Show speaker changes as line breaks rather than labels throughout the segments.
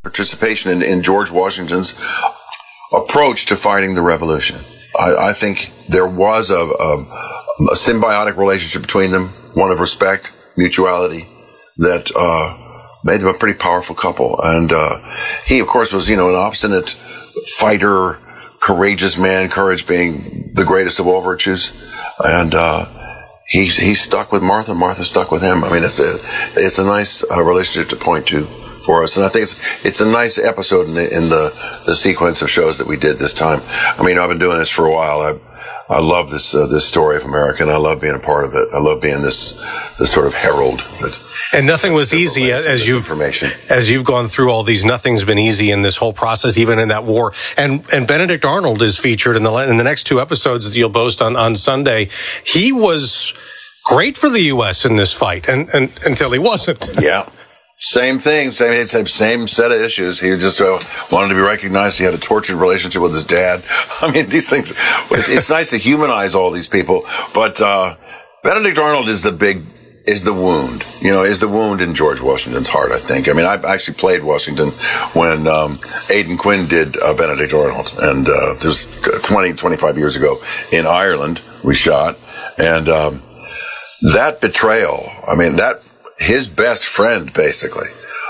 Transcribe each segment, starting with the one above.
participation in George Washington's approach to fighting the revolution. I think there was a symbiotic relationship between them, one of respect, mutuality, that made them a pretty powerful couple. And he, of course, was, an obstinate fighter, courageous man, courage being the greatest of all virtues. And he stuck with Martha. Martha stuck with him. I mean, it's a nice relationship to point to for us. And I think it's a nice episode in the sequence of shows that we did this time. I mean, I've been doing this for a while. I love this story of America, and I love being a part of it. I love being this sort of herald that.
And nothing was easy as you've gone through all these. Nothing's been easy in this whole process, even in that war. And Benedict Arnold is featured in the next two episodes that you'll post on Sunday. He was great for the U.S. in this fight, and until he wasn't.
Yeah. Same thing, same set of issues. He just wanted to be recognized. He had a tortured relationship with his dad. I mean, these things, it's nice to humanize all these people, but Benedict Arnold is the wound, is the wound in George Washington's heart, I think. I mean, I actually played Washington when Aidan Quinn did Benedict Arnold, and this 25 years ago in Ireland, we shot, and that betrayal, I mean, his best friend, basically,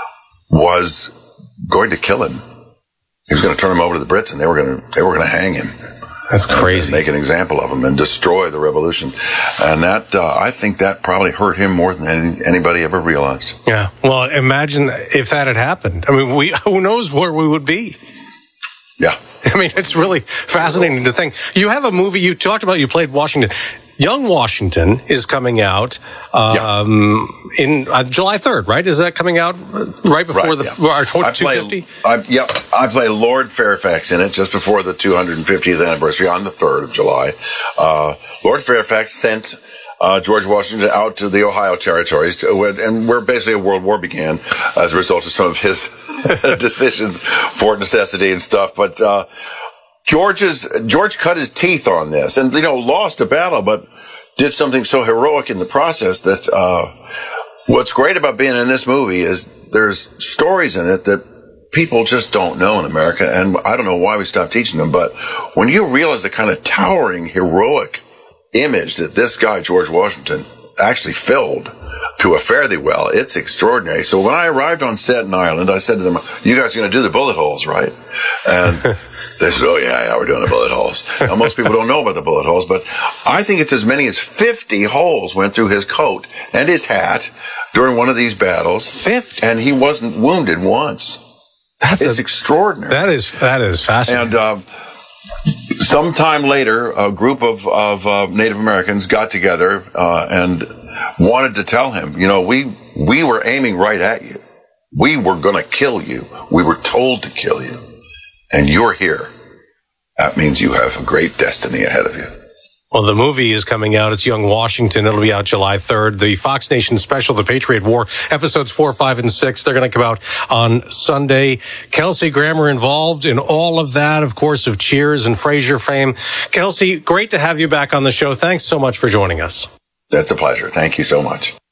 was going to kill him. He was going to turn him over to the Brits, and they were going to hang him.
That's crazy.
Make an example of him and destroy the revolution. And that, I think that probably hurt him more than anybody ever realized.
Yeah. Well, imagine if that had happened. I mean, who knows where we would be?
Yeah.
I mean, it's really fascinating to think. You have a movie you talked about, you played Washington. Young Washington is coming out in July 3rd, right? Is that coming out right before our 250?
I play Lord Fairfax in it just before the 250th anniversary on the 3rd of July. Lord Fairfax sent George Washington out to the Ohio territories, and where basically a world war began as a result of some of his decisions for necessity and stuff. But George cut his teeth on this and, lost a battle, but did something so heroic in the process that, what's great about being in this movie is there's stories in it that people just don't know in America. And I don't know why we stopped teaching them, but when you realize the kind of towering, heroic image that this guy, George Washington, actually filled to a fare thee well, it's extraordinary. So when I arrived on set in Ireland, I said to them, "You guys are going to do the bullet holes, right?" And they said, "Oh yeah, we're doing the bullet holes." Now, most people don't know about the bullet holes, but I think it's as many as 50 holes went through his coat and his hat during one of these battles.
50?
And he wasn't wounded once. It's extraordinary.
That is fascinating.
And sometime later, a group of Native Americans got together and wanted to tell him, we were aiming right at you. We were going to kill you. We were told to kill you. And you're here. That means you have a great destiny ahead of you.
Well, the movie is coming out. It's Young Washington. It'll be out July 3rd. The Fox Nation special, The Patriot War, episodes 4, 5, and 6. They're going to come out on Sunday. Kelsey Grammer involved in all of that, of course, of Cheers and Frasier fame. Kelsey, great to have you back on the show. Thanks so much for joining us.
That's a pleasure. Thank you so much.